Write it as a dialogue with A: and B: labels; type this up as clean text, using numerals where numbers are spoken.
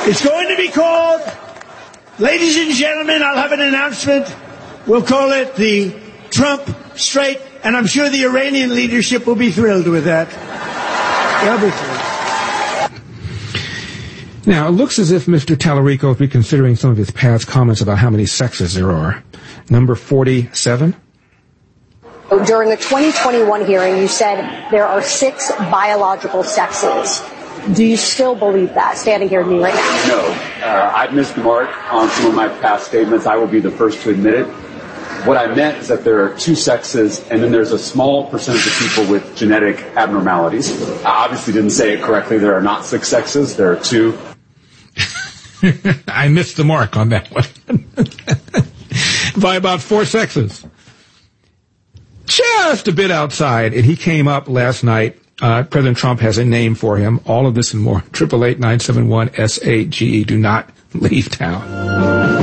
A: It's going to be called, ladies and gentlemen, I'll have an announcement. We'll call it the Trump Straight, and I'm sure the Iranian leadership will be thrilled with that. They'll be thrilled.
B: Now, it looks as if Mr. Tallarico will be considering some of his past comments about how many sexes there are. Number 47.
C: During the 2021 hearing, you said there are 6 biological sexes. Do you still believe that, standing here with me right now?
D: No. I've missed the mark on some of my past statements. I will be the first to admit it. What I meant is that there are 2 sexes, and then there's a small percentage of people with genetic abnormalities. I obviously didn't say it correctly. There are not 6 sexes. There are 2.
B: I missed the mark on that one. By about 4 sexes. Just a bit outside. And he came up last night. President Trump has a name for him. All of this and more. 888-971-SAGE. Do not leave town.